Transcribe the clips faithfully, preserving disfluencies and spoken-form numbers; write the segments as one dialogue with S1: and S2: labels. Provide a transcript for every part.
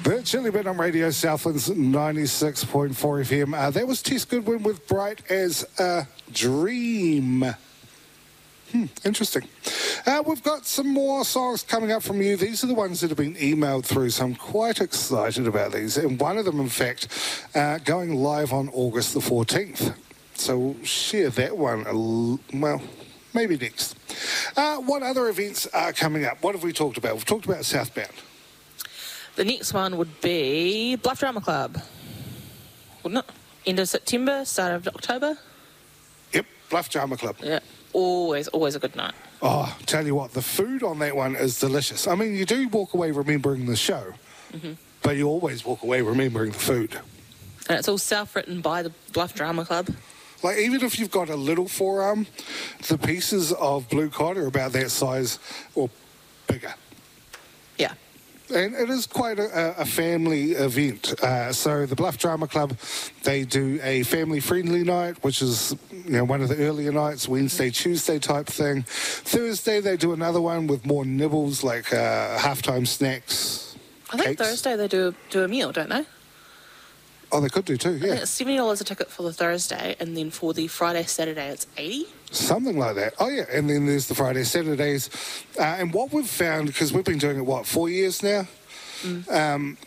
S1: The Chili Bin on Radio Southlands ninety-six point four F M. Uh, that was Tess Goodwin with Bright as a Dream. Hmm, interesting. Uh, we've got some more songs coming up from you. These are the ones that have been emailed through, so I'm quite excited about these. And one of them, in fact, uh, going live on August the fourteenth. So we'll share that one, a l- well, maybe next. Uh, what other events are coming up? What have we talked about? We've talked about Southbound.
S2: The next one would be Bluff Drama Club, wouldn't it? End of September, start of October.
S1: Yep, Bluff Drama Club.
S2: Yeah, always, always a good night.
S1: Oh, tell you what, the food on that one is delicious. I mean, you do walk away remembering the show, mm-hmm. but you always walk away remembering the food.
S2: And it's all self-written by the Bluff Drama Club.
S1: Like, even if you've got a little forearm, the pieces of blue cod are about that size or bigger.
S2: Yeah.
S1: And it is quite a, a family event. Uh, so the Bluff Drama Club, they do a family-friendly night, which is, you know, one of the earlier nights, Wednesday, Tuesday type thing. Thursday, they do another one with more nibbles, like uh, halftime snacks.
S2: I think
S1: cakes.
S2: Thursday they do do a meal, don't they?
S1: Oh, they could do too,
S2: I
S1: yeah.
S2: think it's seventy dollars a ticket for the Thursday, and then for the Friday, Saturday, it's eighty dollars.
S1: Something like that. Oh, yeah, and then there's the Friday, Saturdays. Uh, and what we've found, because we've been doing it, what, four years now? Mm. Um,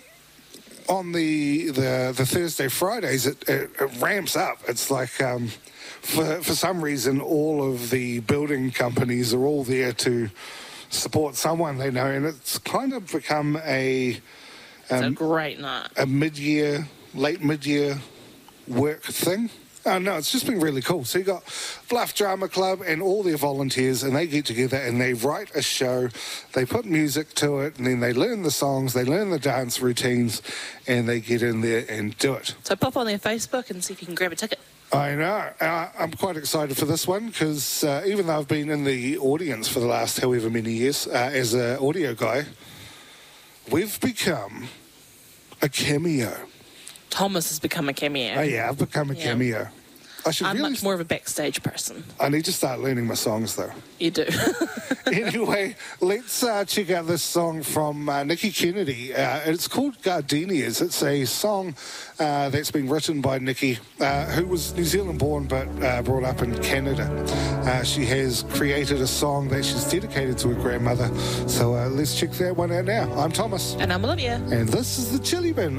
S1: on the, the the Thursday, Fridays, it, it, it ramps up. It's like, um, for, for some reason, all of the building companies are all there to support someone they know, and it's kind of become a...
S2: Um, it's a
S1: um,
S2: great night.
S1: A mid-year, late mid-year work thing. Oh, no, it's just been really cool. So you got Bluff Drama Club and all their volunteers, and they get together and they write a show. They put music to it, and then they learn the songs, they learn the dance routines, and they get in there and do it.
S2: So pop on their Facebook and see if you can grab a ticket.
S1: I know. Uh, I'm quite excited for this one because uh, even though I've been in the audience for the last however many years uh, as an audio guy, we've become a cameo.
S2: Thomas has become a cameo.
S1: Oh, yeah, I've become a yeah. cameo. I should
S2: I'm
S1: really
S2: much more of a backstage person.
S1: I need to start learning my songs, though.
S2: You do.
S1: Anyway, let's uh, check out this song from uh, Nikki Kennedy. Uh, it's called Gardenias. It's a song uh, that's been written by Nikki, uh, who was New Zealand-born but uh, brought up in Canada. Uh, she has created a song that she's dedicated to her grandmother. So uh, let's check that one out now. I'm Thomas.
S2: And I'm Olivia.
S1: And this is The Chili Bin.